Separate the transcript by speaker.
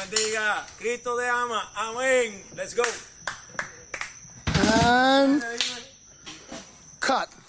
Speaker 1: bendiga. Cristo te ama. Amén. Let's go.
Speaker 2: And cut.